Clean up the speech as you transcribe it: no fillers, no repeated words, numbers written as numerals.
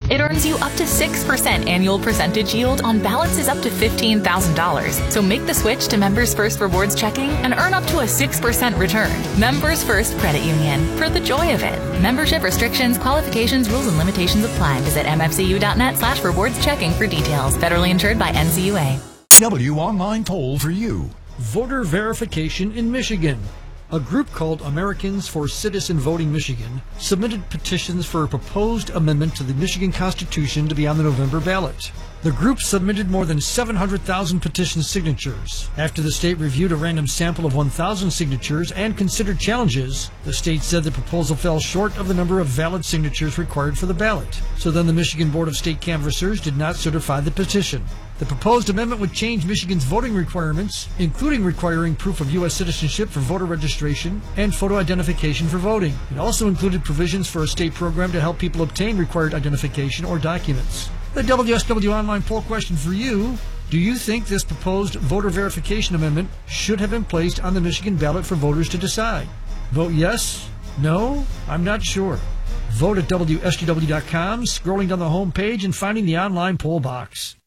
It earns you up to 6% annual percentage yield on balances up to $15,000. So make the switch to Members First Rewards Checking and earn up to a 6% return. Members First Credit Union, for the joy of it. Membership restrictions, qualifications, rules, and limitations apply. Visit mfcu.net/rewards-checking for details. Federally insured by NCUA. W Online Poll for you. Voter verification in Michigan. A group called Americans for Citizen Voting Michigan submitted petitions for a proposed amendment to the Michigan Constitution to be on the November ballot. The group submitted more than 700,000 petition signatures. After the state reviewed a random sample of 1,000 signatures and considered challenges, the state said the proposal fell short of the number of valid signatures required for the ballot. So then the Michigan Board of State Canvassers did not certify the petition. The proposed amendment would change Michigan's voting requirements, including requiring proof of U.S. citizenship for voter registration and photo identification for voting. It also included provisions for a state program to help people obtain required identification or documents. The WSW Online Poll question for you: do you think this proposed voter verification amendment should have been placed on the Michigan ballot for voters to decide? Vote yes, no, I'm not sure. Vote at WSTW.com, scrolling down the home page and finding the online poll box.